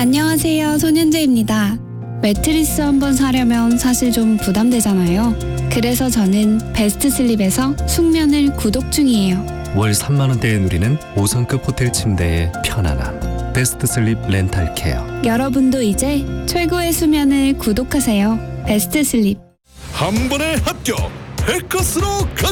안녕하세요, 손현재입니다. 매트리스 한번 사려면 사실 좀 부담되잖아요. 그래서 저는 베스트 슬립에서 숙면을 구독 중이에요. 월 3만 원대에 누리는 5성급 호텔 침대의 편안함. 베스트 슬립 렌탈 케어. 여러분도 이제 최고의 수면을 구독하세요. 베스트 슬립. 한 번에 합격! 해커스로 가자!